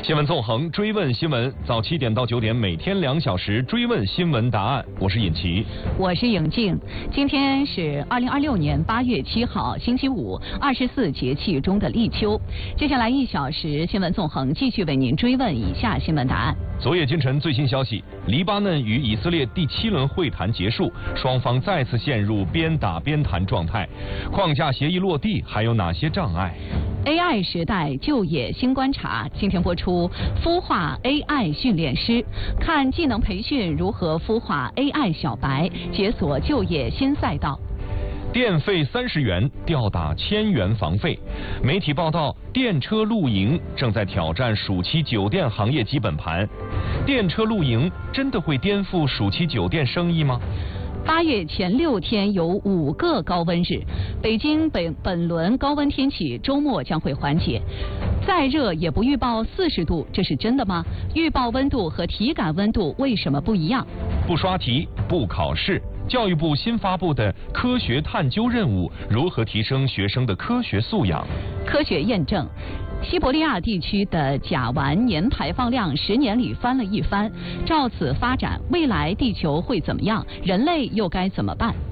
新闻纵横，追问新闻，早7点到9点，每天2小时追问新闻答案。我是尹奇， 我是颖静。今天是2026年8月7号，星期五，24节气中的立秋。接下来1小时，新闻纵横继续为您追问以下新闻答案。 昨夜今晨最新消息，黎巴嫩与以色列第7轮会谈结束，双方再次陷入边打边谈状态。框架协议落地，还有哪些障碍 ？AI 时代就业新观察，今天播出孵化 AI 训练师，看技能培训如何孵化 AI 小白，解锁就业新赛道。 电费30元吊打1000元房费。媒体报道，电车露营正在挑战暑期酒店行业基本盘。电车露营真的会颠覆暑期酒店生意吗？8月前6天有5个高温日，北京本轮高温天气周末将会缓解。再热也不预报40度，这是真的吗？预报温度和体感温度为什么不一样？不刷题，不考试。教育部新发布的科学探究任务，如何提升学生的科学素养？科学验证。西伯利亚地区的甲烷年排放量10年里翻了一番，照此发展，未来地球会怎么样？人类又该怎么办？